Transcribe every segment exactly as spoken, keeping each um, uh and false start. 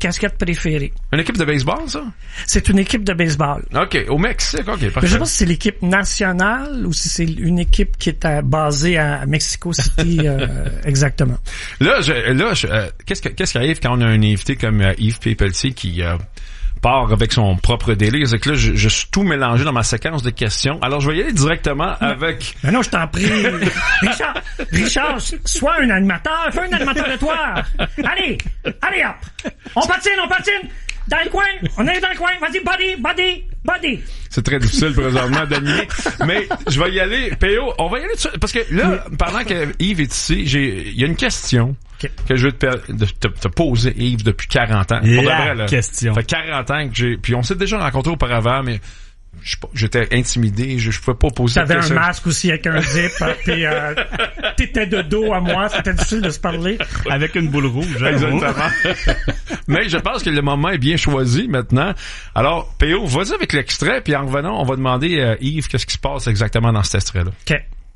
casquettes préférées. Une équipe de baseball, ça? C'est une équipe de baseball. OK, au Mexique, OK, parfait. Je sais pas si c'est l'équipe nationale ou si c'est une équipe qui est à, basée à Mexico City euh, exactement. Là, je, là, je, euh, qu'est-ce que, qu'est-ce qui arrive quand on a un invité comme euh, Yves Pépeltier qui euh, part avec son propre délire? C'est que là, je, je suis tout mélangé dans ma séquence de questions. Alors, je vais y aller directement avec... Mais non, je t'en prie. Richard, Richard, sois un animateur, fais un animateur de toi. Allez, allez hop. On patine, on patine. Dans le coin, on est dans le coin. Vas-y, body, body, body. C'est très difficile présentement d'animer, mais je vais y aller. P O, on va y aller dessus, parce que là, pendant que Yves est ici, j'ai, il y a une question okay. que je veux te, te, te poser, Yves, depuis quarante ans. La Pour de vrai, là, question. Ça fait quarante ans que j'ai, puis on s'est déjà rencontrés auparavant, mais je, j'étais intimidé, je, je pouvais pas poser T'avais cette question. un masque aussi avec un zip, puis euh, t'étais de dos à moi, c'était difficile de se parler. Avec une boule rouge. Hein, exactement. Mais je pense que le moment est bien choisi maintenant. Alors, P O, vas-y avec l'extrait, puis en revenant, on va demander à Yves qu'est-ce qui se passe exactement dans cet extrait-là. OK.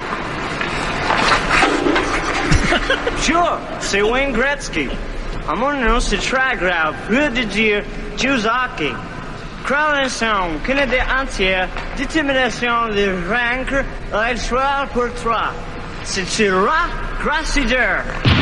Sure, c'est Wayne Gretzky. I'm on the nose to track route, Rue de Dieu, Jews hockey. Crown Canada entière, détermination de vaincre, elle sera pour toi. C'est Rock Grassider.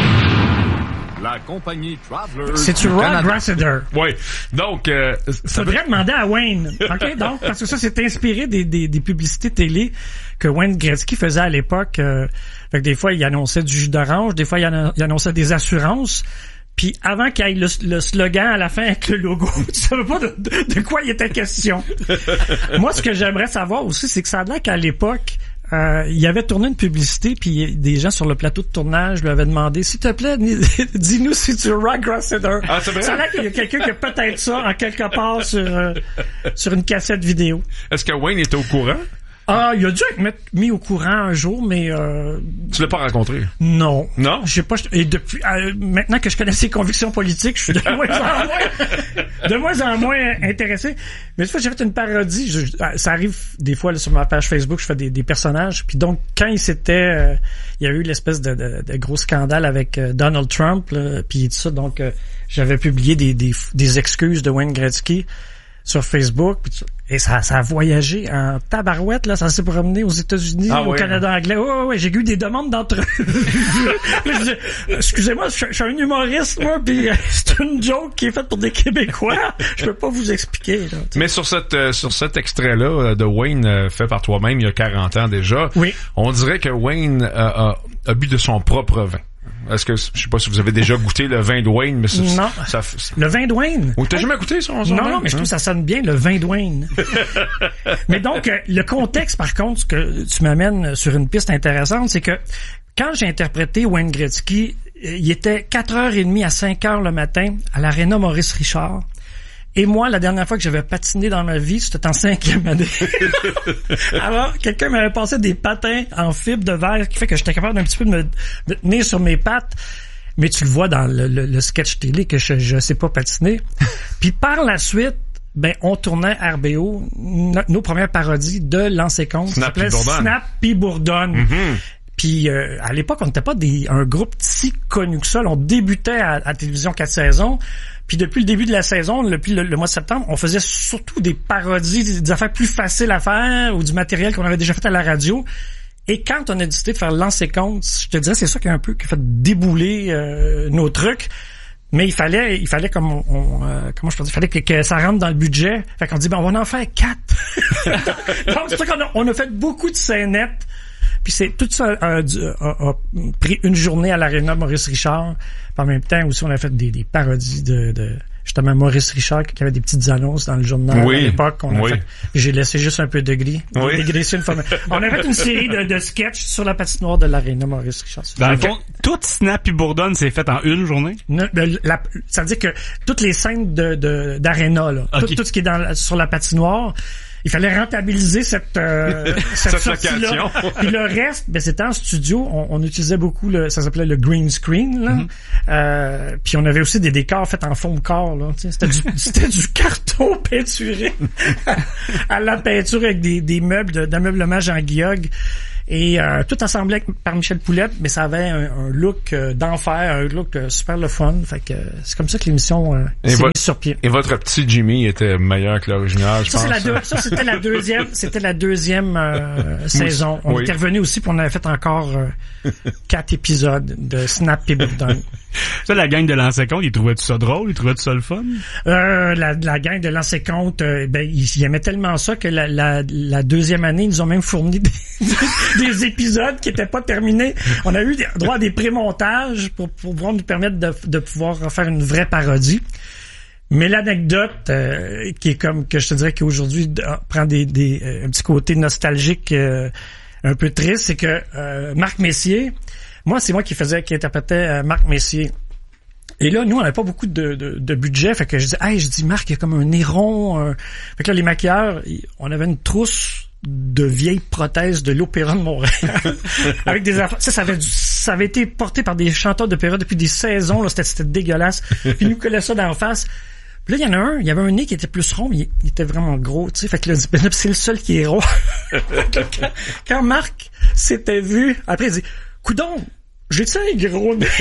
La compagnie Travelers. C'est Rock Grassider. Oui. Donc, euh, ça faudrait veut... demander à Wayne. OK, donc, parce que ça, c'est inspiré des, des, des publicités télé que Wayne Gretzky faisait à l'époque. Euh, fait que des fois, il annonçait du jus d'orange, des fois, il annonçait des assurances. Puis avant qu'il y ait le, le slogan à la fin avec le logo, tu savais pas de, de, de quoi il était question. Moi, ce que j'aimerais savoir aussi, c'est que ça a l'air qu'à l'époque, euh, il avait tourné une publicité, puis des gens sur le plateau de tournage lui avaient demandé, s'il te plaît, dis-nous si tu Rock Grassider. Ah, c'est vrai? Ça a l'air qu'il y a quelqu'un qui a peut-être ça en quelque part sur euh, sur une cassette vidéo. Est-ce que Wayne était au courant? Ah, il a dû être mis au courant un jour, mais euh, tu l'as pas rencontré? Non. Non? Je sais pas. Et depuis, euh, maintenant que je connais ses convictions politiques, je suis de moins en moins, de moins en moins intéressé. Mais une fois, j'ai fait une parodie. Je, ça arrive des fois là, sur ma page Facebook, je fais des, des personnages. Puis donc, quand il s'était, euh, il y a eu l'espèce de, de, de gros scandale avec euh, Donald Trump, là, puis tout ça. Donc, euh, j'avais publié des, des, des excuses de Wayne Gretzky sur Facebook, et ça, ça a voyagé en tabarouette, là, ça s'est promené aux États-Unis, ah, au oui. Canada anglais. Ouais, ouais, ouais, j'ai eu des demandes d'entrevue. Excusez-moi, je, je suis un humoriste, moi, puis c'est une joke qui est faite pour des Québécois. Je peux pas vous expliquer. Là, mais sur cette euh, sur cet extrait-là euh, de Wayne euh, fait par toi-même il y a quarante ans déjà, oui. On dirait que Wayne euh, a, a bu de son propre vin. Est-ce que, je sais pas si vous avez déjà goûté le vin de Wayne, mais c'est, non. Ça, c'est... Le vin de Wayne? Ou t'as jamais goûté ça? Non, non, mais je trouve que ça sonne bien, le vin de Wayne. Mais donc, euh, le contexte, par contre, ce que tu m'amènes sur une piste intéressante, c'est que quand j'ai interprété Wayne Gretzky, il était quatre heures trente à cinq heures le matin à l'Aréna Maurice Richard. Et moi, la dernière fois que j'avais patiné dans ma vie, c'était en cinquième année. Alors, quelqu'un m'avait passé des patins en fibre de verre qui fait que j'étais capable d'un petit peu de me, de tenir sur mes pattes. Mais tu le vois dans le, le, le sketch télé que je, je sais pas patiner. Puis par la suite, ben, on tournait R B O, no, nos premières parodies de Lancer Compte. Snap puis Bourdonne. Snap puis Bourdonne. Mm-hmm. Puis euh, à l'époque, on n'était pas des, un groupe si connu que ça. On débutait à, à Télévision quatre saisons. Puis depuis le début de la saison, depuis le, le mois de septembre, on faisait surtout des parodies, des, des affaires plus faciles à faire ou du matériel qu'on avait déjà fait à la radio. Et quand on a décidé de faire Lancer Compte, je te dirais, c'est ça qui a un peu qui a fait débouler euh, nos trucs. Mais il fallait, il fallait comme on, on euh, comment je peux dire, il fallait que, que ça rentre dans le budget. Fait qu'on dit ben on va en faire quatre. Donc c'est ça qu'on a, on a fait beaucoup de scénettes. Puis c'est tout ça a, a, a, a pris une journée à l'Aréna Maurice Richard. Puis en même temps aussi on a fait des, des parodies de, de justement Maurice Richard qui avait des petites annonces dans le journal oui, à l'époque. On oui. a fait, j'ai laissé juste un peu de gris. Oui. Dégraissé une fois. On a fait une série de, de sketchs sur la patinoire de l'Aréna Maurice Richard. Dans le fond, tout Snap et Bourdonne s'est fait en une journée? Ne, de, la, ça veut dire que toutes les scènes de, de d'aréna là, okay. tout, tout ce qui est dans sur la patinoire. Il fallait rentabiliser cette euh, cette, cette sortie-là. Puis le reste, ben c'était en studio. On, on utilisait beaucoup le, ça s'appelait le green screen. Là. Mm-hmm. Euh, puis on avait aussi des décors faits en fond de corps. Là. C'était du c'était du carton peinturé à la peinture avec des, des meubles de, d'ameublement Jean Guillaume. Et euh, tout assemblé par Michel Poulette, mais ça avait un, un look euh, d'enfer, un look euh, super le fun. Fait que euh, c'est comme ça que l'émission euh, s'est vo- mise sur pied. Et votre petit Jimmy était meilleur que l'original, je Ça, pense. c'est la deux, ça, c'était la deuxième, c'était la deuxième euh, saison. On oui. était revenu aussi, puis on avait fait encore euh, quatre épisodes de Snap et Bourdon. Ça, la gang de l'ancien compte, ils trouvaient ça drôle? Ils trouvaient ça le fun? Euh, la, la gang de l'ancien compte, euh, ben, ils, ils aimaient tellement ça que la, la, la deuxième année, ils nous ont même fourni des, des épisodes qui étaient pas terminés. On a eu des, droit à des pré-montages pour, pour pouvoir nous permettre de, de pouvoir faire une vraie parodie. Mais l'anecdote euh, qui est comme que je te dirais qu'aujourd'hui euh, prend des, des euh, un petit côté nostalgique euh, un peu triste, c'est que euh, Marc Messier, moi c'est moi qui faisais qui interprétait euh, Marc Messier. Et là, nous, on n'avait pas beaucoup de, de, de budget, fait que je dis, hey, je dis Marc, il y a comme un néron. Euh... Fait que là, les maquilleurs, on avait une trousse de vieilles prothèses de l'Opéra de Montréal avec des affaires. Ça, ça avait, ça avait été porté par des chanteurs d'opéra depuis des saisons. Là, c'était, c'était dégueulasse. Puis ils nous collaient ça d'en face. Puis là, il y en a un, il y avait un nez qui était plus rond, mais il, il était vraiment gros, tu sais. Fait que là, ben, c'est le seul qui est rond. quand, quand Marc s'était vu, après, il dit, coudon, j'ai-tu un gros nez?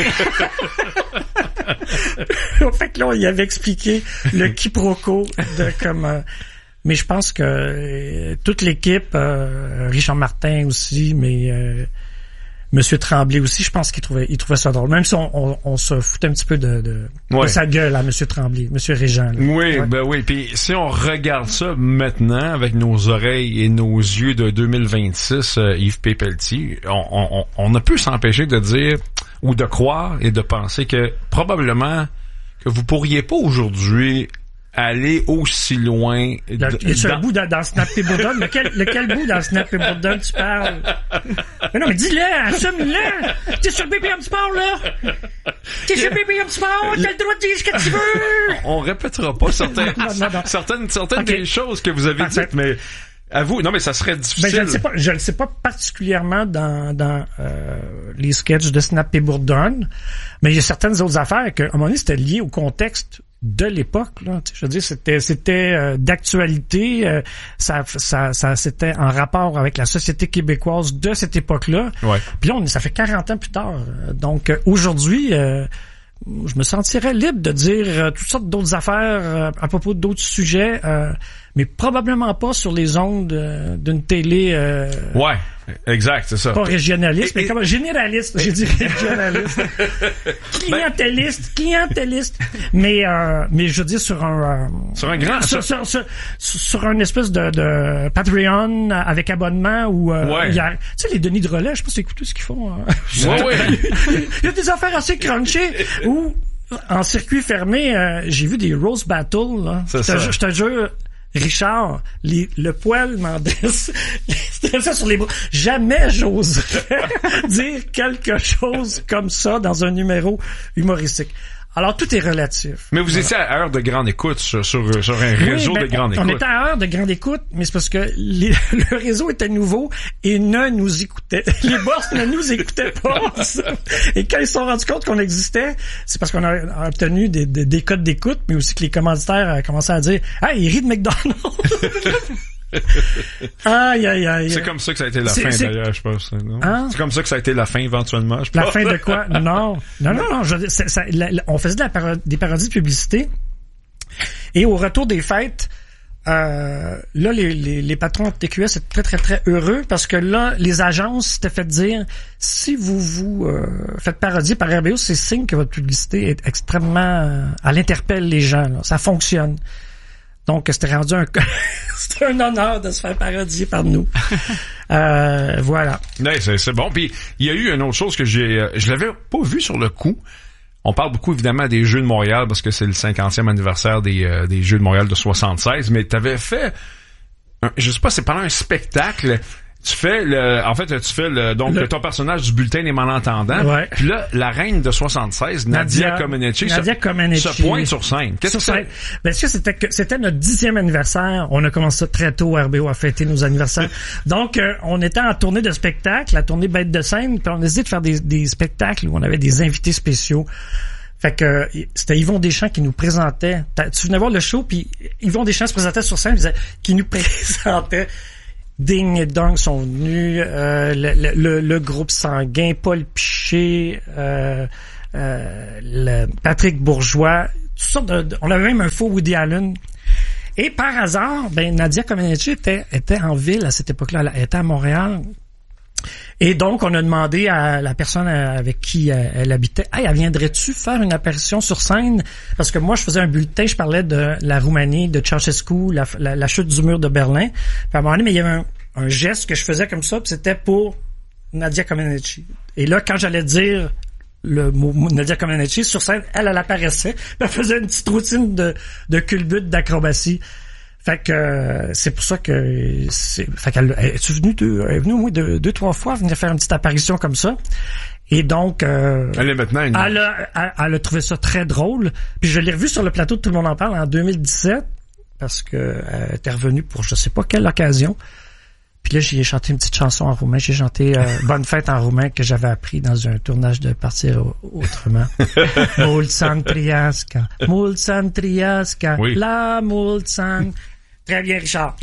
Fait que là, il avait expliqué le quiproquo de comme... Euh, mais je pense que euh, toute l'équipe, euh, Richard Martin aussi, mais euh, Monsieur Tremblay aussi, je pense qu'il trouvait, il trouvait ça drôle. Même si on, on, on se foutait un petit peu de, de, ouais. de sa gueule à Monsieur Tremblay, Monsieur Régent. Là. Oui, ouais. ben oui. Puis si on regarde ça maintenant avec nos oreilles et nos yeux de deux mille vingt-six, euh, Yves P. Pelletier, on, on, on ne peut s'empêcher de dire ou de croire et de penser que probablement que vous pourriez pas aujourd'hui aller aussi loin. Il y a, de, y a-tu dans... un bout dans, dans Snap et Bourdon? Lequel, lequel bout dans Snap et Bourdon tu parles? Mais non, mais dis-le, assume-le! T'es sur B P M Sport, là! T'es sur B P M Sport, t'as le droit de dire ce que tu veux! On répétera pas certaines, non, non, non. certaines, certaines okay. des choses que vous avez Parfait. dites, mais à vous, non, mais ça serait difficile. Ben, je ne sais pas, je ne sais pas particulièrement dans, dans euh, les sketchs de Snap et Bourdon, mais il y a certaines autres affaires que, à un moment donné, c'était lié au contexte de l'époque, là. Tu sais, je veux dire, c'était, c'était euh, d'actualité, euh, ça, ça, ça, c'était en rapport avec la société québécoise de cette époque-là. Ouais. Puis là, on, ça fait quarante ans plus tard. Donc, euh, aujourd'hui, euh, je me sentirais libre de dire euh, toutes sortes d'autres affaires euh, à propos d'autres sujets, euh, mais probablement pas sur les ondes euh, d'une télé. Euh, ouais, exact, c'est ça. Pas régionaliste, et, mais et, comme généraliste. J'ai dit régionaliste, clientéliste, clientéliste. Mais euh, mais je veux dire sur un euh, sur un grand sur sur, sur, sur une espèce de, de Patreon avec abonnement où euh, ouais. il y a, tu sais, les Denis de relais, je sais pas si écoutez ce qu'ils font. Hein. Ouais, ouais. Il y a des affaires assez crunchées où en circuit fermé, euh, j'ai vu des roast battles. Là. C'est je, ça. te, je te jure. Richard, les, le poil m'en laisse ça sur les bras. Jamais j'oserais dire quelque chose comme ça dans un numéro humoristique. Alors, tout est relatif. Mais vous voilà. étiez à heure de grande écoute sur, sur, sur un réseau oui, de grande on, écoute. On était à heure de grande écoute, mais c'est parce que les, le réseau était nouveau et ne nous écoutait. Les boss ne nous écoutaient pas. Et quand ils se sont rendus compte qu'on existait, c'est parce qu'on a obtenu des, des, des codes d'écoute, mais aussi que les commanditaires ont commencé à dire « Ah, il rit de McDonald's! » Aïe, aïe, aïe. C'est comme ça que ça a été la c'est, fin, c'est... d'ailleurs, je pense. Non? Hein? C'est comme ça que ça a été la fin, éventuellement, je pense. La fin de quoi? Non. Non, non, non. Je, ça, ça, la, la, on faisait de la paro- des parodies de publicité. Et au retour des fêtes, euh, là, les, les, les patrons de T Q S étaient très, très, très heureux parce que là, les agences s'étaient fait dire, si vous vous euh, faites parodier par R B O, c'est signe que votre publicité est extrêmement... Euh, elle interpelle les gens. Là. Ça fonctionne. Donc, c'était rendu un... c'était un honneur de se faire parodier par nous. euh, voilà. Ouais, c'est, c'est bon. Puis, il y a eu une autre chose que j'ai... Euh, je l'avais pas vu sur le coup. On parle beaucoup, évidemment, des Jeux de Montréal parce que c'est le cinquantième anniversaire des, euh, des Jeux de Montréal de soixante-seize. Mais t'avais fait... Un, je sais pas, c'est pendant un spectacle... Tu fais le, en fait, tu fais le, donc, le, ton personnage du bulletin des malentendants. Ouais. Puis là, la reine de soixante-seize, Nadia, Nadia Comaneci, Nadia se, Comaneci se pointe sur scène. Qu'est-ce sur que scène. Ben, est-ce que c'était que, c'était notre dixième anniversaire. On a commencé ça très tôt, R B O a fêté nos anniversaires. Donc, euh, on était en tournée de spectacle, la tournée Bête de scène, puis on a décidé de faire des, des spectacles où on avait des invités spéciaux. Fait que c'était Yvon Deschamps qui nous présentait. Tu venais voir le show, puis Yvon Deschamps se présentait sur scène, il disait, qui nous présentait. Ding et Dong sont venus, euh, le, le, le groupe Sanguin, Paul Piché, euh, euh, le Patrick Bourgeois, toutes sortes de, de, on avait même un faux Woody Allen. Et par hasard, ben Nadia Comaneci était, était en ville à cette époque-là, elle était à Montréal. Et donc, on a demandé à la personne avec qui elle habitait, « Hey, viendrais-tu faire une apparition sur scène? » Parce que moi, je faisais un bulletin, je parlais de la Roumanie, de Ceausescu, la, la, la chute du mur de Berlin. Puis à un moment donné, mais il y avait un, un geste que je faisais comme ça, puis c'était pour Nadia Comaneci. Et là, quand j'allais dire le mot Nadia Comaneci sur scène, elle, elle apparaissait, puis elle faisait une petite routine de, de culbute, d'acrobatie. Fait que euh, c'est pour ça que c'est fait qu'elle elle, est venue deux elle est venue au moins deux, deux trois fois venir faire une petite apparition comme ça. Et donc euh, elle est maintenant une... elle, a, elle, elle a trouvé ça très drôle. Puis je l'ai revue sur le plateau de Tout le monde en parle en deux mille dix-sept parce que elle était revenue pour je sais pas quelle occasion. Puis là j'ai chanté une petite chanson en roumain, j'ai chanté euh, Bonne fête en roumain que j'avais appris dans un tournage de Partir autrement. Mulțan Triasca, Mulțan Triasca, oui. La Mulțan. Très bien, Richard.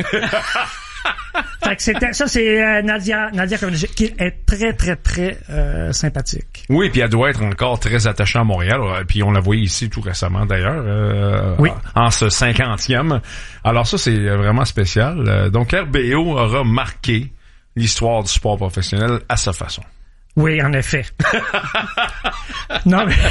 Fait que c'était, ça, c'est euh, Nadia, Nadia Comaneci, qui est très, très, très euh, sympathique. Oui, puis elle doit être encore très attachée à Montréal. Puis on la voyait ici tout récemment, d'ailleurs, euh, oui. en ce cinquantième. Alors ça, c'est vraiment spécial. Donc, R B O aura marqué l'histoire du sport professionnel à sa façon. Oui, en effet. Non, mais...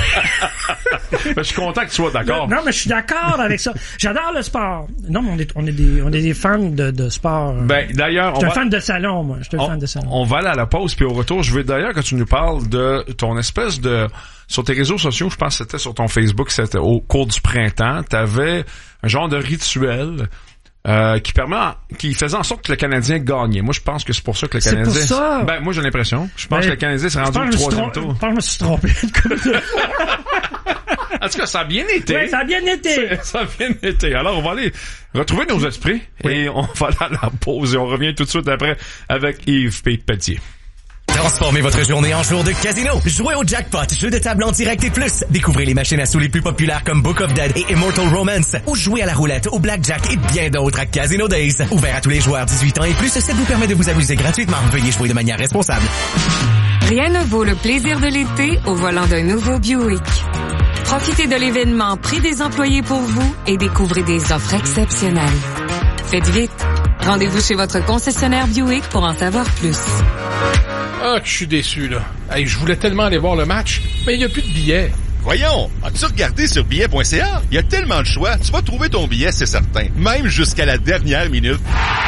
Je suis content que tu sois d'accord. Non, mais je suis d'accord avec ça. J'adore le sport. Non, mais on est, on est des, on est des fans de, de sport. Ben, d'ailleurs, je suis un va... fan de salon, moi. Je suis un on, fan de salon. On va aller à la pause, puis au retour, je veux d'ailleurs que tu nous parles de ton espèce de... Sur tes réseaux sociaux, je pense que c'était sur ton Facebook, c'était au cours du printemps, t'avais un genre de rituel... Euh, qui permet, qui faisait en sorte que le Canadien gagnait. Moi, je pense que c'est pour ça que le Canadien... C'est pour ça? Ben, moi, j'ai l'impression. Je pense ben, que le Canadien s'est rendu au troisième tour. Je pense que je me suis trompé. En tout cas, ça a bien été. Oui, ça a bien été. Ça a bien été. Alors, on va aller retrouver nos esprits oui. et on va aller à la pause et on revient tout de suite après avec Yves Pelletier. Transformez votre journée en jour de casino. Jouez au jackpot, jeu de table en direct et plus. Découvrez les machines à sous les plus populaires comme Book of Dead et Immortal Romance. Ou jouez à la roulette, au blackjack et bien d'autres à Casino Days. Ouvert à tous les joueurs dix-huit ans et plus, ça vous permet de vous amuser gratuitement. Veuillez jouer de manière responsable. Rien ne vaut le plaisir de l'été au volant d'un nouveau Buick. Profitez de l'événement Prix des employés pour vous et découvrez des offres exceptionnelles. Faites vite. Rendez-vous chez votre concessionnaire Buick pour en savoir plus. Ah, que je suis déçu, là. Hey, je voulais tellement aller voir le match, mais il n'y a plus de billets. Voyons, as-tu regardé sur billet point c a? Il y a tellement de choix, tu vas trouver ton billet, c'est certain. Même jusqu'à la dernière minute.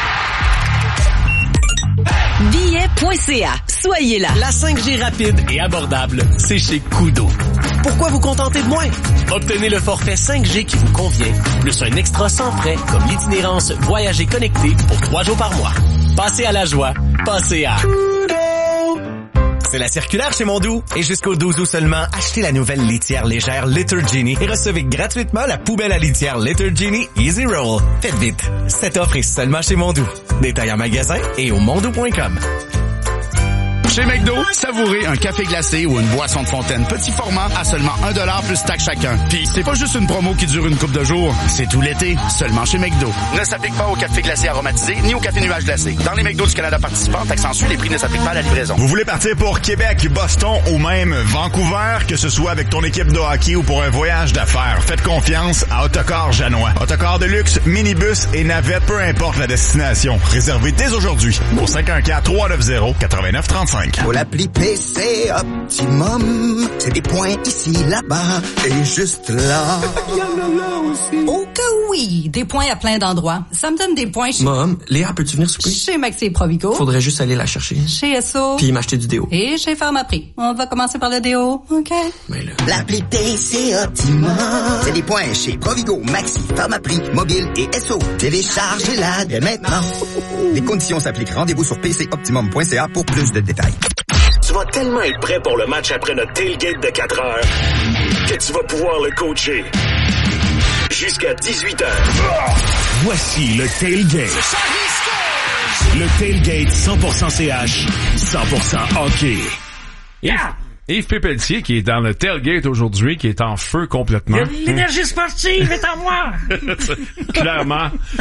billet point c a. Soyez là. La cinq G rapide et abordable, c'est chez Koodo. Pourquoi vous contenter de moins? Obtenez le forfait cinq G qui vous convient, plus un extra sans frais, comme l'itinérance Voyager connecté pour trois jours par mois. Passez à la joie, passez à Koodo. C'est la circulaire chez Mondou. Et jusqu'au douze août seulement, achetez la nouvelle litière légère Litter Genie et recevez gratuitement la poubelle à litière Litter Genie Easy Roll. Faites vite. Cette offre est seulement chez Mondou. Détail en magasin et au mondou point com. Chez McDo, savourez un café glacé ou une boisson de fontaine petit format à seulement un dollar plus taxe chacun. Puis c'est pas juste une promo qui dure une couple de jours, c'est tout l'été, seulement chez McDo. Ne s'applique pas au café glacé aromatisé ni au café nuage glacé. Dans les McDo du Canada participants, taxe les prix ne s'appliquent pas à la livraison. Vous voulez partir pour Québec, Boston ou même Vancouver, que ce soit avec ton équipe de hockey ou pour un voyage d'affaires, faites confiance à Autocar Janois. Autocar de luxe, minibus et navette, peu importe la destination. Réservez dès aujourd'hui au cinq un quatre, trois neuf zéro, neuf neuf trois cinq. Pour l'appli P C Optimum, c'est des points ici, là-bas et juste là. Oh que oui! Des points à plein d'endroits. Ça me donne des points chez... Mom, Léa, peux-tu venir souper? Chez Maxi et Provigo. Faudrait juste aller la chercher. Chez S O. Puis m'acheter du déo. Et chez Pharmaprix. On va commencer par le déo, OK? Mais là... L'appli P C Optimum, c'est des points chez Provigo, Maxi, Pharmaprix, Mobile et S O. Téléchargez-la dès maintenant. Les conditions s'appliquent. Rendez-vous sur p c optimum point c a pour plus de détails. Tu vas tellement être prêt pour le match après notre tailgate de quatre heures que tu vas pouvoir le coacher jusqu'à dix-huit heures. Voici le tailgate. Le tailgate cent pour cent C H, cent pour cent hockey. Yeah! Yves Pelletier qui est dans le tailgate aujourd'hui, qui est en feu complètement. L'énergie sportive est en moi! clairement,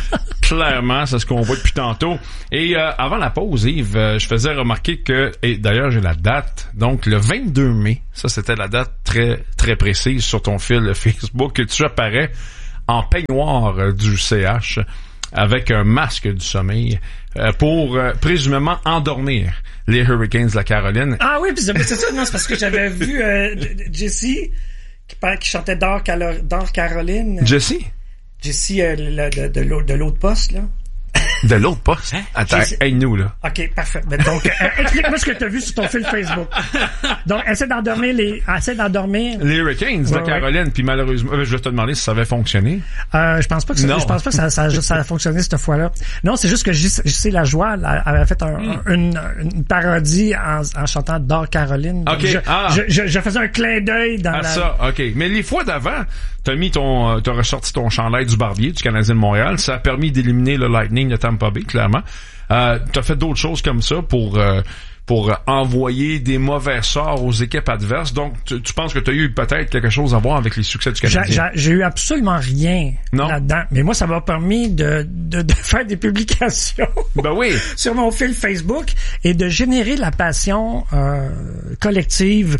clairement, c'est ce qu'on voit depuis tantôt. Et euh, avant la pause, Yves, euh, je faisais remarquer que, et d'ailleurs j'ai la date, donc le vingt-deux mai, ça c'était la date très très précise sur ton fil Facebook, que tu apparais en peignoir euh, du C H avec un masque du sommeil euh, pour euh, présumément endormir les Hurricanes de la Caroline. Ah oui, puis c'est ça, non, c'est parce que j'avais vu euh, Jesse qui, qui chantait Dors, Calo- Dors Caroline. Jesse? Jesse euh, le, de, de, l'autre, de l'autre poste, là. De l'autre poste? Hein? Attends, aide-nous, là. OK, parfait. Ben, donc, euh, explique-moi ce que tu as vu sur ton fil Facebook. Donc, essaie d'endormir les, essaie d'endormir. Les Hurricanes de ouais, Caroline, ouais. Puis malheureusement, je vais te demander si ça avait fonctionné. Euh, je pense pas que ça, je pense pas que ça, ça, ça a fonctionné cette fois-là. Non, c'est juste que je sais la joie, elle avait fait un, mm. une, une parodie en, en chantant Dors Caroline. OK. Je, ah. je, je, je faisais un clin d'œil dans ah, la... ça, OK. Mais les fois d'avant, t'as mis ton, t'as ressorti ton chandail du barbier du Canadien de Montréal. Ça a permis d'éliminer le Lightning de Tampa Bay, clairement. Euh, t'as fait d'autres choses comme ça pour euh, pour envoyer des mauvais sorts aux équipes adverses. Donc, tu, tu penses que tu as eu peut-être quelque chose à voir avec les succès du Canadien? J'ai, j'ai eu absolument rien non? là-dedans. Mais moi, ça m'a permis de, de, de faire des publications ben oui. sur mon fil Facebook et de générer la passion euh, collective.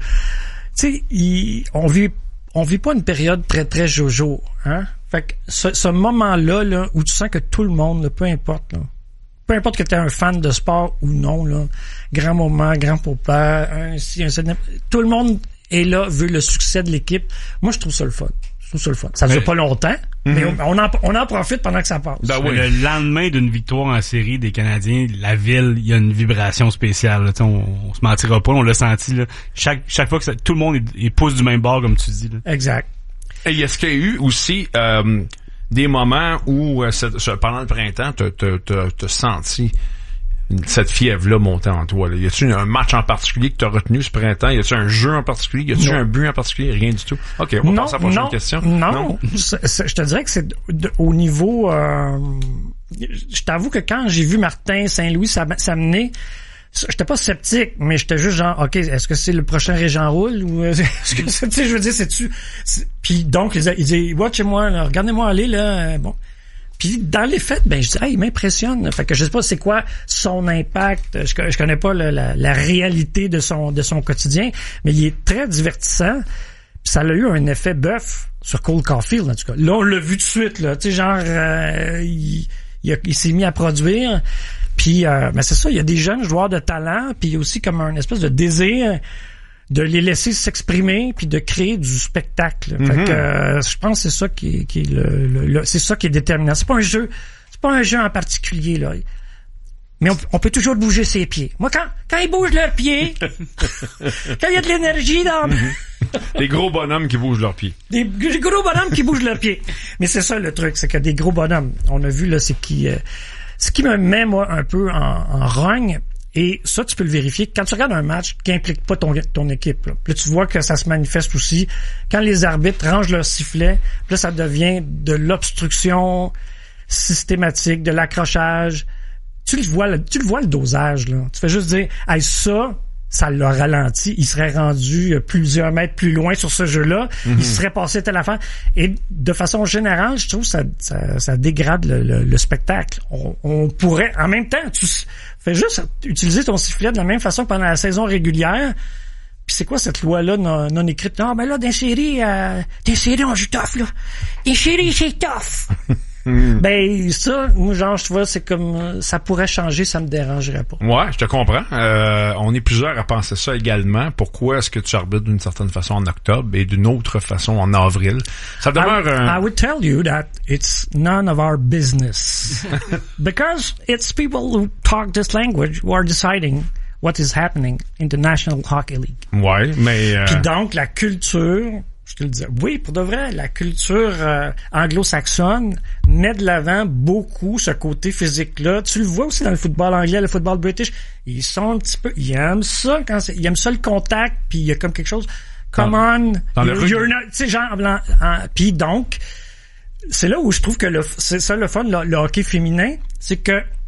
Tu sais, on vit on vit pas une période très, très jojo. Hein? Fait que ce, ce moment-là là, où tu sens que tout le monde, là, peu importe... Là, peu importe que tu es un fan de sport ou non, là, grand moment, grand papa, un ci, un ça, tout le monde est là, veut le succès de l'équipe. Moi, je trouve ça le fun. Je trouve ça le fun. Ça ne dure pas longtemps, mm-hmm. mais on, on, en, on en profite pendant que ça passe. Ben oui. Le lendemain d'une victoire en série des Canadiens, la ville, il y a une vibration spéciale. Là. On, on se mentira pas, on l'a senti. Là. Chaque, chaque fois que ça, tout le monde est, est pousse du même bord, comme tu dis. Là. Exact. Et est-ce qu'il y a eu aussi... Euh, des moments où, euh, ce, ce, pendant le printemps, t'as, t'as, t'as, t'as senti cette fièvre-là monter en toi? Là. Y a-tu un match en particulier que t'as retenu ce printemps? Y a-tu un jeu en particulier? Y a-tu non. un but en particulier? Rien du tout. OK, on va non, passer à la prochaine non, question. Non, non. C'est, c'est, je te dirais que c'est de, au niveau... Euh, je t'avoue que quand j'ai vu Martin Saint-Louis s'amener... J'étais pas sceptique, mais j'étais juste genre, OK, est-ce que c'est le prochain Régent Roule ou est-ce que c'est, tu sais, je veux dire, c'est-tu... C'est... Puis donc, il dit, watchez-moi, là, regardez-moi aller, là, bon. Puis dans les faits, ben, je dis, ah, il m'impressionne. Fait que je sais pas c'est quoi son impact. Je, je connais pas le, la, la réalité de son, de son quotidien, mais il est très divertissant. Puis ça a eu un effet bœuf sur Cole Caulfield, en tout cas. Là, on l'a vu tout de suite, là. Tu sais, genre, euh, il, il, a, il s'est mis à produire. Puis, euh, ben c'est ça, il y a des jeunes joueurs de talent, puis il y a aussi comme un espèce de désir de les laisser s'exprimer, puis de créer du spectacle. Mm-hmm. Fait que euh, je pense que c'est ça qui est, qui est le, le, le, c'est ça qui est déterminant. C'est pas un jeu, c'est pas un jeu en particulier là. Mais on, on peut toujours bouger ses pieds. Moi, quand quand ils bougent leurs pieds, quand il y a de l'énergie dans mm-hmm. Des gros bonhommes qui bougent leurs pieds. Des, des gros bonhommes qui bougent leurs pieds. Mais c'est ça le truc, c'est que des gros bonhommes. On a vu là, c'est qui. Euh, Ce qui me met, moi, un peu en, en rogne, et ça, tu peux le vérifier, quand tu regardes un match qui implique pas ton, ton équipe, là, puis là, tu vois que ça se manifeste aussi quand les arbitres rangent leur sifflet, puis là, ça devient de l'obstruction systématique, de l'accrochage. Tu le vois, tu le vois le dosage, là. Tu fais juste dire, hey, ça, ça l'a ralenti, il serait rendu plusieurs mètres plus loin sur ce jeu-là, mm-hmm. il serait passé telle affaire. Et de façon générale, je trouve que ça, ça, ça dégrade le, le, le spectacle. On, on pourrait, en même temps, tu fais juste utiliser ton sifflet de la même façon que pendant la saison régulière. Puis c'est quoi cette loi-là non, non écrite? Non, mais là, dans les séries, euh, dans les séries, on joue tough, là. Les séries, c'est tough. Mm. Ben ça, moi genre je vois c'est comme ça pourrait changer, ça me dérangerait pas. Ouais, je te comprends. Euh, on est plusieurs à penser ça également. Pourquoi est-ce que tu arbitres d'une certaine façon en octobre et d'une autre façon en avril? Ça demeure I, un... I would tell you that it's none of our business because it's people who talk this language who are deciding what is happening in the National Hockey League. Ouais, mais euh... puis donc la culture. Je te le disais. Oui, pour de vrai, la culture euh, anglo-saxonne met de l'avant beaucoup ce côté physique-là. Tu le vois aussi dans le football anglais, le football british. Ils sont un petit peu... Ils aiment ça, quand c'est, ils aiment ça le contact, puis il y a comme quelque chose... Come on, dans you're, you're not... Tu sais, genre... Puis donc, c'est là où je trouve que le, c'est ça le fun, le, le hockey féminin, c'est que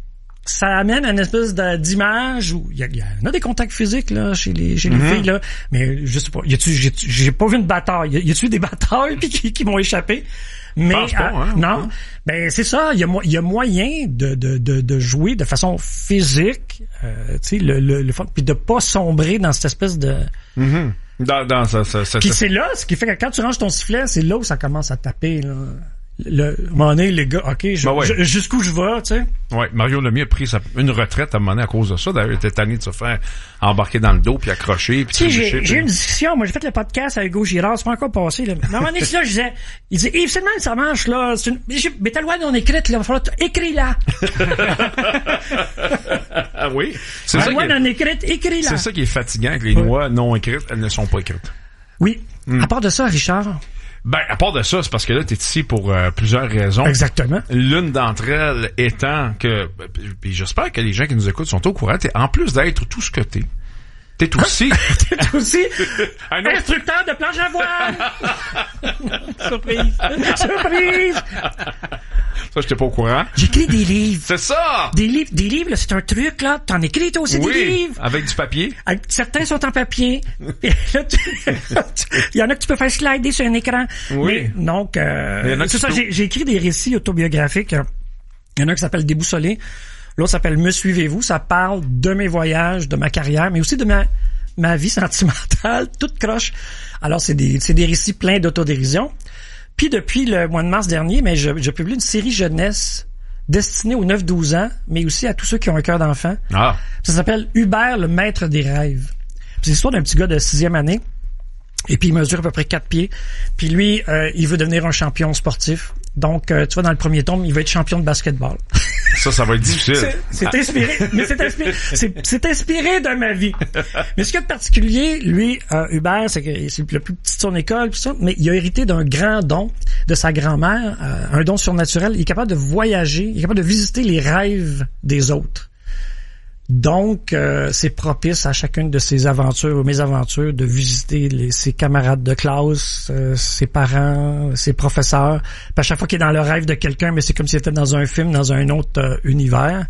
ça amène une espèce de, d'image où il y, y en a des contacts physiques là chez les chez les Mm-hmm. filles là, mais je sais pas, y a-tu j'ai, j'ai pas vu une bataille, y, a, y a-tu des batailles puis qui, qui m'ont échappé? Mais Pense pas, euh, hein, non, ouais. ben c'est ça, il y a il y a moyen de de de de jouer de façon physique, euh, tu sais le le, le puis de pas sombrer dans cette espèce de Mm-hmm. Dans, dans ça, ça, ça, puis ça. c'est là, ce qui fait que quand tu ranges ton sifflet, c'est là où ça commence à taper là. Le, à un moment donné, les gars, ok, je, Ben ouais. je- jusqu'où je vais, tu sais. Ouais, Mario Lemieux a pris sa, une retraite à un moment donné à cause de ça. D'ailleurs, il était tanné de se faire embarquer dans le dos puis accrocher. Puis Tu sais, trébucher, j'ai, puis- j'ai eu une discussion, moi j'ai fait le podcast avec Hugo Girard, c'est pas encore passé, là. Mais à un moment donné, là, je disais, il disait, Yves, c'est le même, ça marche, là. C'est une, mais j'ai- mais ta loi non écrite, là, il va falloir, t- écris-la. Ah oui. C'est La ça, loi qui est, non écrite, écris-la. c'est ça qui est fatigant avec les lois non écrites. Elles ne sont pas écrites. Oui. Hmm. À part de ça, Richard. Ben, à part de ça, c'est parce que là, t'es ici pour euh, plusieurs raisons. Exactement. L'une d'entre elles étant que, puis j'espère que les gens qui nous écoutent sont au courant, t'es, en plus d'être tout ce que t'es, t'es aussi... T'es aussi Un autre- instructeur de planche à voile. Surprise. Surprise. Ça, j'étais pas au courant. J'écris des livres. C'est ça! Des livres, des livres, là, c'est un truc, là. T'en écris, toi aussi, des Oui, livres. avec du papier. Avec- Certains sont en papier. Et là, tu- il y en a que tu peux faire slider sur un écran. Oui. Mais, donc, euh, Mais il y en a c'est qui ça, sont- j'ai, j'ai écrit des récits autobiographiques. Il y en a un qui s'appelle Déboussolé. L'autre s'appelle Me suivez-vous. Ça parle de mes voyages, de ma carrière, mais aussi de ma, ma vie sentimentale, toute croche. Alors, c'est des, c'est des récits pleins d'autodérision. Puis, depuis le mois de mars dernier, mais je, je publie une série jeunesse destinée aux neuf douze ans, mais aussi à tous ceux qui ont un cœur d'enfant. Ah. Ça s'appelle Hubert, le maître des rêves. Puis c'est l'histoire d'un petit gars de sixième année. Et puis il mesure à peu près quatre pieds. Puis lui, euh, il veut devenir un champion sportif. Donc, euh, tu vois, dans le premier tome, il va être champion de basketball. Ça, ça va être difficile. C'est, c'est inspiré, mais c'est inspiré, c'est, c'est inspiré de ma vie. Mais ce qu'il y a de particulier, lui, euh, Hubert, c'est que c'est le plus petit de son école, tout ça, mais il a hérité d'un grand don de sa grand-mère, euh, un don surnaturel. Il est capable de voyager, il est capable de visiter les rêves des autres. Donc, euh, c'est propice à chacune de ses aventures ou mes aventures de visiter les, ses camarades de classe, euh, ses parents, ses professeurs. Puis à chaque fois qu'il est dans le rêve de quelqu'un, mais c'est comme s'il était dans un film, dans un autre euh, univers.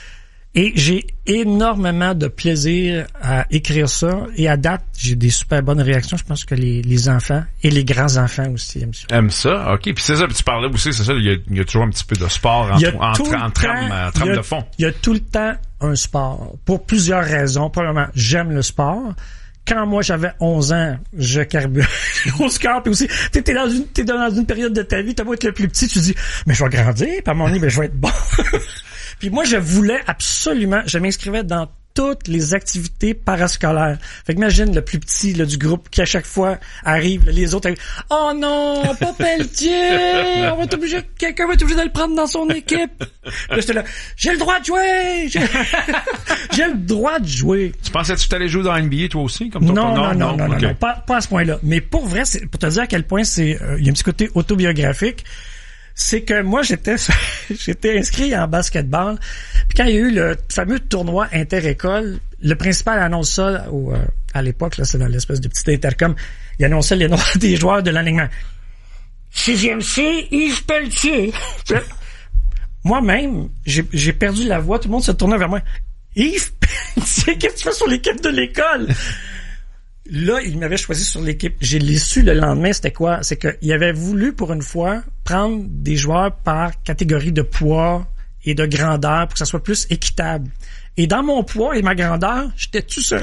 Et j'ai énormément de plaisir à écrire ça. Et à date, j'ai des super bonnes réactions. Je pense que les, les enfants et les grands-enfants aussi aiment ça. Aime ça, ok. Puis c'est ça, puis tu parlais aussi, c'est ça, il y a, il y a toujours un petit peu de sport en, Il y a en, tout en, le en temps- trame, en il trame y a- de fond. Il y a tout le temps un sport. Pour plusieurs raisons. Premièrement, j'aime le sport. Quand moi j'avais onze ans, je carburais au score, puis aussi, t'es, t'es dans une, t'es dans une période de ta vie, t'as beau être le plus petit, tu dis, mais je vais grandir, puis à mon moment donné, ben, je vais être bon. Puis moi, je voulais absolument, je m'inscrivais dans toutes les activités parascolaires. Fait qu'imagine le plus petit là, du groupe qui à chaque fois arrive, là, les autres arrivent, oh non, pas Pelletier, on va être obligé, quelqu'un va être obligé de le prendre dans son équipe. Puis là, j'étais là, j'ai le droit de jouer, j'ai, j'ai le droit de jouer. Tu pensais que tu t'allais jouer dans N B A toi aussi, comme ton Non, non, non, non, non, ok. non, pas, pas à ce point-là. Mais pour vrai, c'est, pour te dire à quel point c'est, euh, il y a un petit côté autobiographique. C'est que moi, j'étais, j'étais inscrit en basketball. Puis quand il y a eu le fameux tournoi inter-école, le principal annonce ça au, euh, à l'époque, là, c'est dans l'espèce de petit intercom. Il annonçait les noms des joueurs de l'alignement. Sixième C, Yves Pelletier. Moi-même, j'ai, j'ai perdu la voix. Tout le monde se tournait vers moi. Yves Pelletier, qu'est-ce que tu fais sur l'équipe de l'école? Là, il m'avait choisi sur l'équipe. J'ai l'ai su le lendemain, c'était quoi? C'est qu'il avait voulu, pour une fois, prendre des joueurs par catégorie de poids et de grandeur pour que ça soit plus équitable. Et dans mon poids et ma grandeur, j'étais tout seul.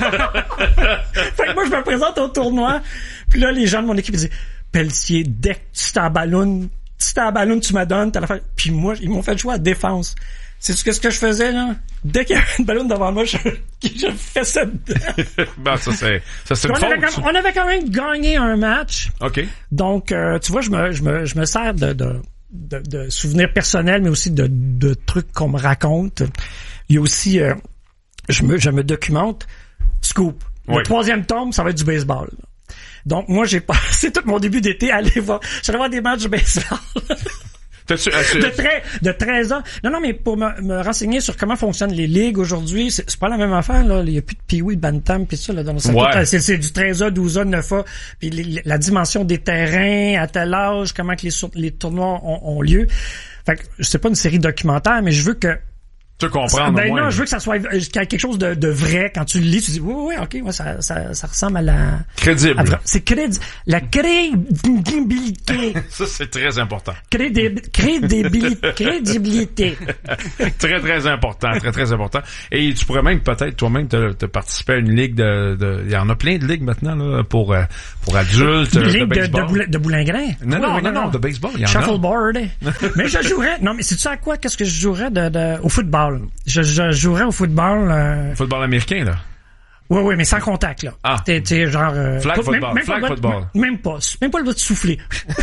Fait que moi, je me présente au tournoi. Puis là, les gens de mon équipe, ils disaient, Pelletier, dès que tu t'en ballonnes, tu t'en ballonnes, tu me donnes, t'as l'affaire. Puis moi, ils m'ont fait jouer à défense. C'est ce que, ce que je faisais, là? Dès qu'il y avait une ballonne devant moi, je, je fais ça dedans. Ben, ça, c'est, ça, c'est une on, faute. avait quand, on avait quand même gagné un match. OK. Donc, euh, tu vois, je me, je me, je me sers de, de, de, de souvenirs personnels, mais aussi de, de trucs qu'on me raconte. Il y a aussi, euh, je me, je me documente. Scoop. Le Oui. troisième tome, ça va être du baseball. Donc, moi, j'ai passé tout mon début d'été à aller voir, j'allais voir des matchs de baseball. T'as-tu, as-tu- de, treize, de treize ans. Non, non, mais pour me, me renseigner sur comment fonctionnent les ligues aujourd'hui, c'est, c'est pas la même affaire, là. Il y a plus de Pee-wee, de Bantam, pis ça, là, dans le secteur. Ouais. C'est, c'est du treize A, douze A, neuf A, puis les- la dimension des terrains, à tel âge, comment que les, sur- les tournois ont, ont lieu. Fait que c'est pas une série documentaire, mais je veux que Tu comprends, Ben moins, non, je veux que ça soit quelque chose de, de vrai. Quand tu le lis, tu dis, oui, oui, ok, ouais, ça, ça, ça ressemble à la... Crédible. À, c'est crédi... La crédibilité. Ça, c'est très important. Crédib... Crédibilité. Crédibilité. Très, très important. Très, très important. Et tu pourrais même, peut-être, toi-même, te, te participer à une ligue de, de... Il y en a plein de ligues maintenant, là, pour, pour adultes, une ligue de de, baseball. de, boulin, de boulingrin. Non, non, oui, non, non, non, de baseball, il y en a. Shuffleboard. Mais je jouerais... Non, mais c'est ça à quoi? Qu'est-ce que je jouerais de, de... au football? Je, je jouerais au football. Euh... Football américain, là. Oui, oui, mais sans contact, là. Ah. T'es, t'es genre. Euh, flag pas, football. Même, même flag pas football. De, même pas. Même pas le droit de souffler.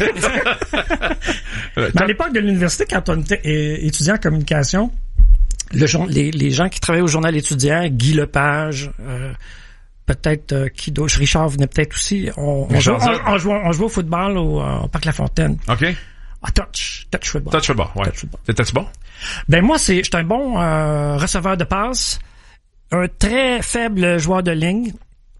Mais à l'époque de l'université, quand on était étudiant en communication, le, les, les gens qui travaillaient au journal étudiant, Guy Lepage, euh, peut-être euh, qui d'autre, Richard venait peut-être aussi. On, on, jouait, on, on, jouait, on jouait au football au, au Parc La Fontaine. OK. Ah, touch. Touch football. Touch football, ouais. Touch football. T'étais-tu bon? Ben moi, c'est, j'étais un bon euh, receveur de passe, un très faible joueur de ligne.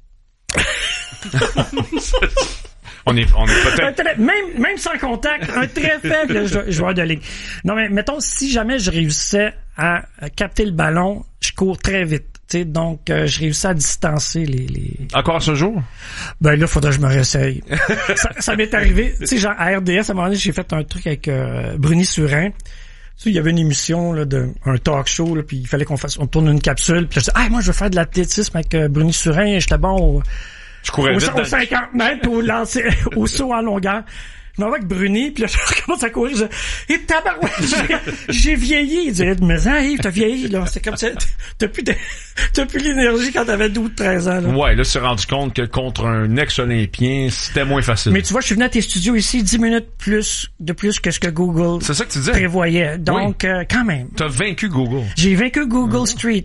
on est, on est peut-être... Très, même, même sans contact, un très faible joueur de ligne. Non, mais mettons, si jamais je réussissais à capter le ballon, je cours très vite. T'sais, donc, euh, je réussis à distancer les, les... Encore à ce jour? Ben là, faudrait que je me réessaye. ça, ça m'est arrivé. Tu sais, genre, à R D S, à un moment donné, j'ai fait un truc avec euh, Bruni Surin. Tu sais, il y avait une émission, là, de, un talk show, là, puis il fallait qu'on fasse, on tourne une capsule. Puis là, je dis, ah, moi, je veux faire de l'athlétisme avec euh, Bruni Surin. J'étais bon au, je courais au, vite au dans cinquante mètres, au lancer, au saut en longueur. Je m'en vais avec Bruni, puis là, je recommence à courir. Je dis, et tabarouette, j'ai, j'ai vieilli. Il dit, mais hein, Yves, t'as vieilli, là. C'est comme ça. T'as plus de, t'as plus l'énergie quand t'avais douze, treize ans, là. Ouais, là, tu t'es rendu compte que contre un ex-olympien, c'était moins facile. Mais tu vois, je suis venu à tes studios ici dix minutes plus, de plus que ce que Google c'est ça que tu disais. prévoyait. Donc, oui. euh, quand même. T'as vaincu Google. J'ai vaincu Google Street.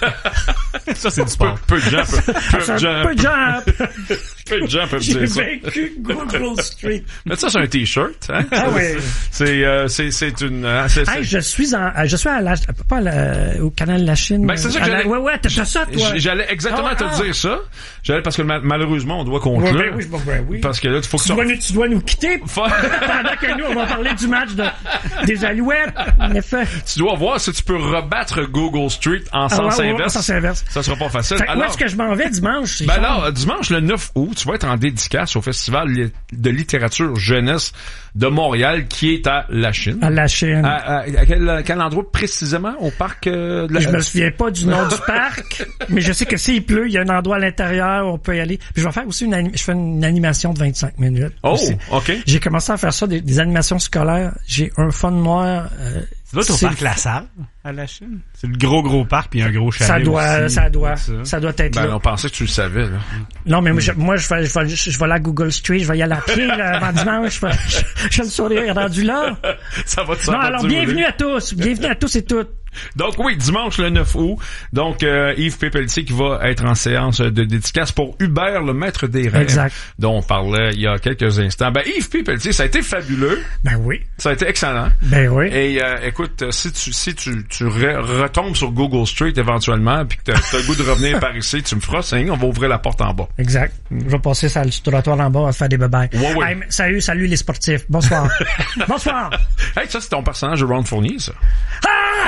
Ça, c'est du sport. Peu, peu de gens peuvent, peu de gens. Peu de gens. Peu de gens peuvent dire ça. J'ai vaincu Google Street. Mais ça, c'est un t-shirt, hein? Ah oui. C'est, euh, c'est, c'est une, euh, c'est, hey, je suis en, je suis à la, pas à la, au canal La Chine. Ben, c'est ça que j'allais. La, ouais, ouais, t'as ça, toi. J'allais exactement ah, te ah. dire ça. J'allais parce que malheureusement, on doit conclure. Ouais, ben oui, ben oui. Parce que là, il faut que tu, dois nous, tu dois nous quitter. Pendant que nous, on va parler du match de, des Alouettes. En effet. Tu dois voir si tu peux rebattre Google Street en sens ah, ouais, inverse. Ouais, en sens inverse. Ça sera pas facile. Fait, alors, où est-ce que je m'en vais dimanche? Ben alors, dimanche, le neuf août, tu vas être en dédicace au Festival de littérature jeunesse de Montréal, qui est à La Chine. À La Chine. À, à, à, quel, à quel endroit précisément? Au parc euh, de la... Je me souviens pas du nom du parc, mais je sais que s'il pleut, il y a un endroit à l'intérieur où on peut y aller. Puis je vais faire aussi une, anim... je fais une animation de vingt-cinq minutes. Oh, aussi. OK. J'ai commencé à faire ça, des, des animations scolaires. J'ai un fun noir. Euh, tu vas au parc La Salle, à La Chine? C'est le gros, gros parc, puis un gros chalet Ça doit, aussi, ça doit, ça. ça doit être ben, là. On pensait que tu le savais, là. Non, mais moi, je, moi, je vais, je vais, je vais aller à Google Street, je vais y aller à pied, là, avant dimanche, je vais, je, je le sourire rendu là. Ça va te Non, alors, bienvenue à tous, bienvenue à tous et toutes. Donc oui, dimanche le neuf août, donc euh, Yves Pépeltier qui va être en séance de dédicace pour Hubert, le maître des rêves, exact. dont on parlait il y a quelques instants. Ben Yves Pépeltier, ça a été fabuleux. Ben oui. Ça a été excellent. Ben oui. Et euh, écoute, si tu si tu tu re- retombes sur Google Street éventuellement, puis que t'as, t'as le goût de revenir par ici, tu me feras signe, on va ouvrir la porte en bas. Exact. Je vais passer sur le trottoir en bas, on va faire des bébés. Ouais, ouais. Hey, salut, salut les sportifs. Bonsoir. Bonsoir. Hey, ça c'est ton personnage de Ron Fournier, ça. Ah!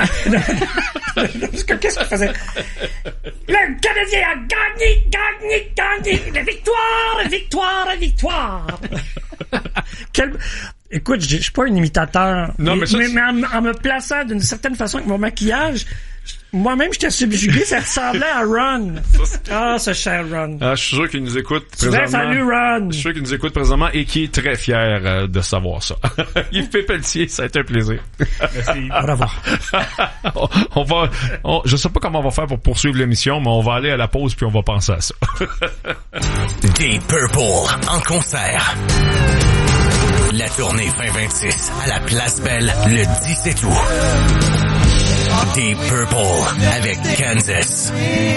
Qu'est-ce qu'il faisait? Le Canadien a gagné, gagné, gagné! La victoire, la victoire, la victoire! Quel... Écoute, je suis pas un imitateur. Non, mais, mais, ça, mais, mais en, en me plaçant d'une certaine façon avec mon maquillage, moi-même, j'étais subjugué, ça ressemblait à Ron. Ah, ce cher Ron. Ah, je suis sûr qu'il nous écoute présentement. Salut, Ron. Je suis sûr qu'il nous écoute présentement et qui est très fier euh, de savoir ça. Yves Pépeltier, ça a été un plaisir. Merci. Au revoir. on, on va, on, je sais pas comment on va faire pour poursuivre l'émission, mais on va aller à la pause puis on va penser à ça. Deep Purple en concert. La tournée vingt vingt-six à la Place Belle le dix-sept août. Deep Purple avec Kansas.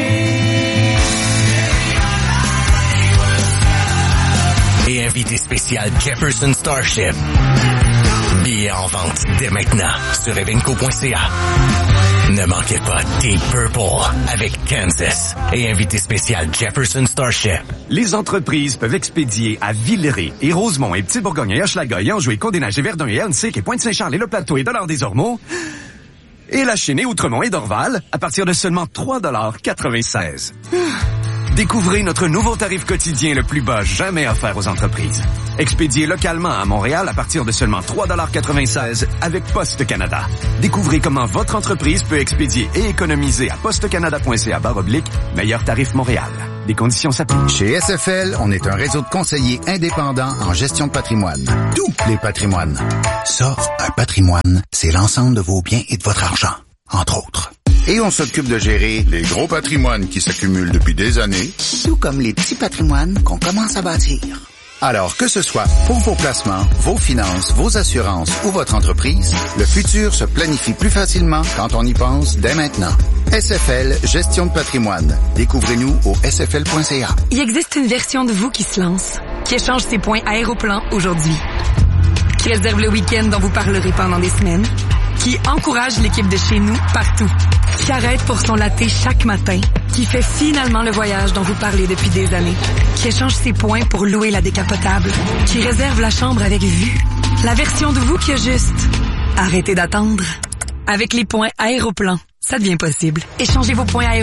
Et invité spécial Jefferson Starship. Billets en vente dès maintenant sur evenco point c a. Ne manquez pas Deep Purple avec Kansas et invité spécial Jefferson Starship. Les entreprises peuvent expédier à Villeray et Rosemont et Petit-Bourgogne et Hochelaga et Anjou et Côte-des-Neiges et Verdun et Annecy et Pointe-Saint-Charles et Le Plateau et Dollard des Ormeaux Et la chaînée Outremont et Dorval à partir de seulement trois dollars quatre-vingt-seize. Découvrez notre nouveau tarif quotidien le plus bas jamais offert aux entreprises. Expédié localement à Montréal à partir de seulement trois dollars quatre-vingt-seize avec Poste Canada. Découvrez comment votre entreprise peut expédier et économiser à postecanada.ca barre oblique meilleur tarif Montréal. Des conditions s'appliquent. Chez S F L, on est un réseau de conseillers indépendants en gestion de patrimoine. Tous les patrimoines. Ça, un patrimoine, c'est l'ensemble de vos biens et de votre argent, entre autres. Et on s'occupe de gérer les gros patrimoines qui s'accumulent depuis des années, tout comme les petits patrimoines qu'on commence à bâtir. Alors que ce soit pour vos placements, vos finances, vos assurances ou votre entreprise, le futur se planifie plus facilement quand on y pense dès maintenant. S F L Gestion de patrimoine. Découvrez-nous au s f l point c a. Il existe une version de vous qui se lance, qui échange ses points Aéroplan aujourd'hui, qui réserve le week-end dont vous parlerez pendant des semaines, qui encourage l'équipe de chez nous partout, qui arrête pour son latte chaque matin, qui fait finalement le voyage dont vous parlez depuis des années, qui échange ses points pour louer la décapotable, qui réserve la chambre avec vue. La version de vous qui a juste arrêtez d'attendre. Avec les points Aéroplan, ça devient possible. Échangez vos points Aéroplan